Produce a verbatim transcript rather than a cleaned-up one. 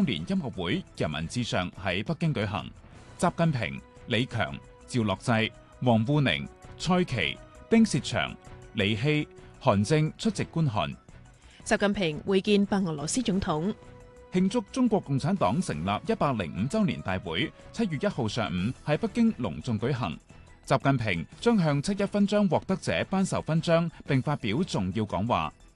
年音樂會人民至上喺北京舉行，習近平、李強、趙樂際、王滬寧、蔡奇、丁薛祥、李希、韓正出席觀看。 習近平會見白俄羅斯總統。 慶祝中國共產黨成立一百零五週年大會，七月一號上午喺北京隆重舉行。習近平將向七一勳章獲得者頒授勳章並發表重要講話。